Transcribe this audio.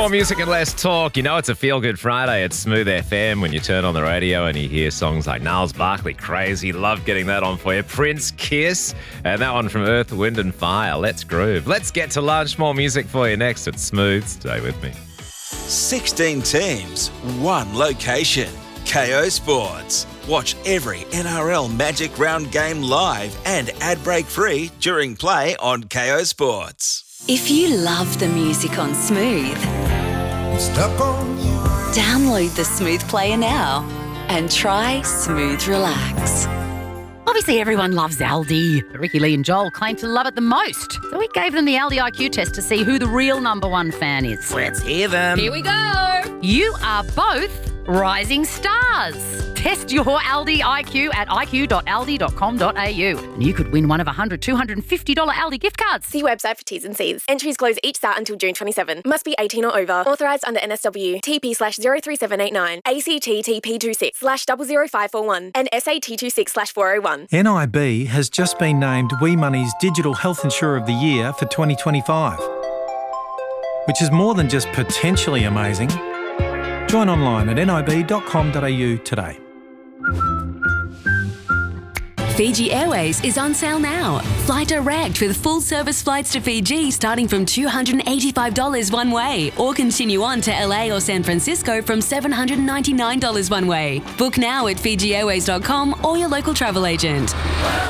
More music and less talk. You know it's a feel-good Friday at Smooth FM when you turn on the radio and you hear songs like Gnarls Barkley, Crazy. Love getting that on for you. Prince, Kiss, and that one from Earth, Wind and Fire. Let's groove. Let's get to lunch. More music for you next at Smooth. Stay with me. 16 teams, one location. KO Sports. Watch every NRL Magic Round game live and ad break free during play on KO Sports. If you love the music on Smooth, download the Smooth player now and try Smooth Relax. Obviously, everyone loves Aldi. But Ricky Lee and Joel claim to love it the most. So we gave them the Aldi IQ test to see who the real number one fan is. Let's hear them. Here we go. You are both rising stars. Test your Aldi IQ at iq.aldi.com.au. And you could win one of $100, $250 Aldi gift cards. See website for T's and C's. Entries close each start until June 27. Must be 18 or over. Authorised under NSW. TP/03789. ACT TP26/00541. And SAT26/401. NIB has just been named We Money's Digital Health Insurer of the Year for 2025, which is more than just potentially amazing. Join online at nib.com.au today. Fiji Airways is on sale now. Fly direct with full-service flights to Fiji starting from $285 one way, or continue on to LA or San Francisco from $799 one way. Book now at FijiAirways.com or your local travel agent.